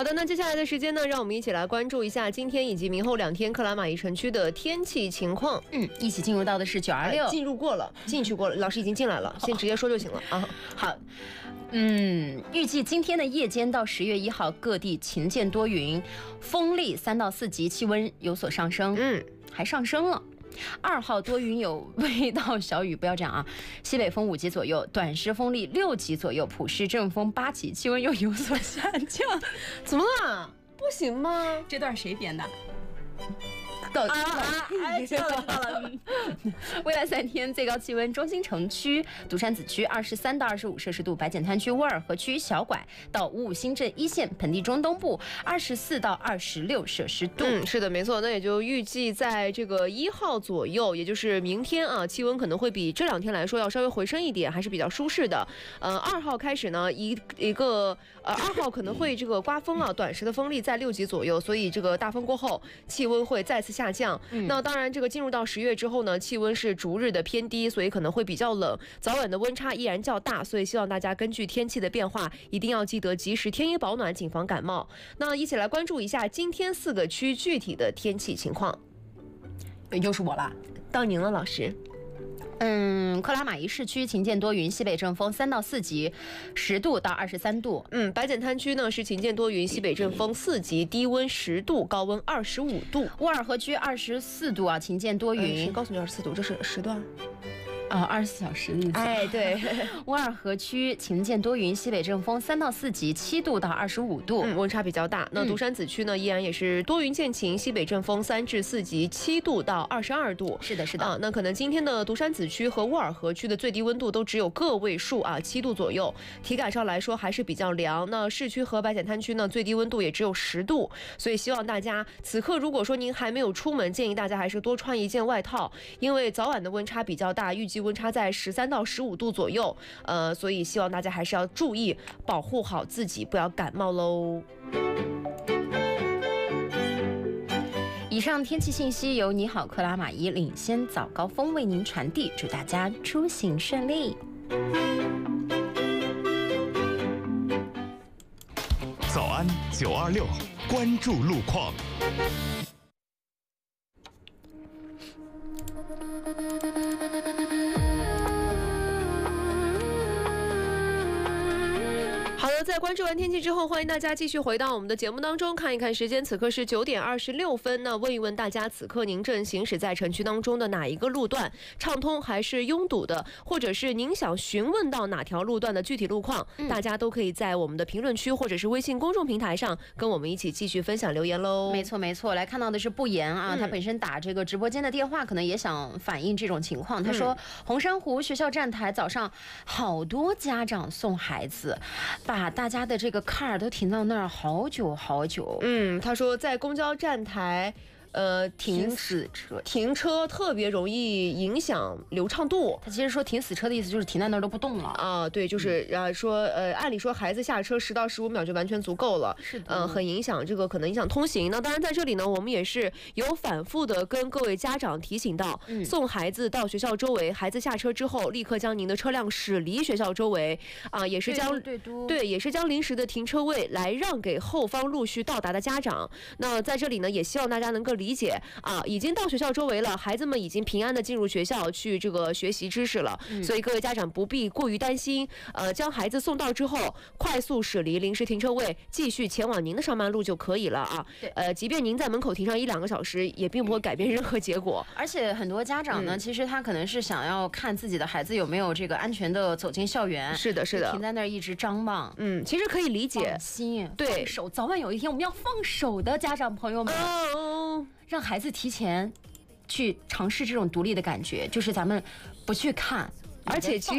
好的，那接下来的时间呢，让我们一起来关注一下今天以及明后2天克拉玛依城区的天气情况。 一起进入到的是926， 进去过了，老师已经进来了，先直接说就行了啊。 好。预计今天的夜间到10月1号，各地晴见多云，风力3到4级，气温有所上升。还上升了。2号多云有微到小雨，不要这样啊。西北风5级左右，短时风力6级左右，普湿阵风8级，气温又有所下降。 怎么了？不行吗？ 这段谁编的？知道了。未来3天最高气温：中心城区、独山子区23到25摄氏度，白碱滩区、沃尔河区、小拐到五五新镇一线盆地中东部24到26摄氏度。 是的，没错。那也就预计在这个1号左右，也就是明天啊，气温可能会比这2天来说要稍微回升一点，还是比较舒适的。2号开始呢，2号可能会这个刮风啊，短时的风力在6级左右，所以这个大风过后，气温会再次下降。那当然，这个进入到10月之后呢，气温是逐日的偏低，所以可能会比较冷，早晚的温差依然较大，所以希望大家根据天气的变化，一定要记得及时添衣保暖，谨防感冒。那一起来关注一下今天4个区具体的天气情况。 又是我了， 到您了，老师。 克拉玛依市区晴见多云，西北阵风3到4级，10度到23度。 白碱滩区呢是晴见多云，西北阵风4级，低温10度，高温25度。 沃尔河区24度啊，晴见多云。 谁告诉你24度？这是时段。 24小时的意思。 对。 沃尔河区晴见多云，西北阵风3到4级，7度到25度， 温差比较大。那独山子区呢，依然也是多云见晴，西北阵风3至4级，7度到22度。 是的，是的。 那可能今天的独山子区和沃尔河区的最低温度都只有个位数啊，7度左右，体感上来说还是比较凉。那市区和白碱滩区呢，最低温度也只有10度，所以希望大家此刻如果说您还没有出门，建议大家还是多穿一件外套，因为早晚的温差比较大，预计温差在13到15度左右，所以希望大家还是要注意保护好自己，不要感冒喽。 以上天气信息由你好克拉玛依领先早高峰为您传递，祝大家出行顺利。 早安926，关注路况。 好的，在关注完天气之后，欢迎大家继续回到我们的节目当中，看一看时间，此刻是9点26分。那问一问大家，此刻您正行驶在城区当中的哪一个路段畅通还是拥堵的，或者是您想询问到哪条路段的具体路况，大家都可以在我们的评论区或者是微信公众平台上跟我们一起继续分享留言喽。 没错没错，来看到的是不言啊，他本身打这个直播间的电话，可能也想反映这种情况。他说，红珊瑚学校站台早上好多家长送孩子，把大家的这个 car 都停到那儿好久好久。 他说在公交站台停车特别容易影响流畅度。 他其实说停死车的意思就是停在那儿都不动了啊。对，就是说按理说孩子下车10到15秒就完全足够了。 是的， 很影响这个可能影响通行。那当然在这里呢，我们也是有反复的跟各位家长提醒到，送孩子到学校周围，孩子下车之后立刻将您的车辆驶离学校周围啊，也是将也是将临时的停车位来让给后方陆续到达的家长。那在这里呢，也希望大家能够理解啊，已经到学校周围了，孩子们已经平安的进入学校去这个学习知识了，所以各位家长不必过于担心。将孩子送到之后，快速驶离临时停车位，继续前往您的上班路就可以了啊。即便您在门口停上1-2个小时，也并不会改变任何结果。 而且很多家长呢，其实他可能是想要看自己的孩子有没有这个安全的走进校园。 是的，是的， 停在那儿一直张望。 其实可以理解。 放心， 对， 放手，早晚有一天我们要放手的，家长朋友们。让孩子提前去尝试这种独立的感觉，就是咱们不去看， 而且其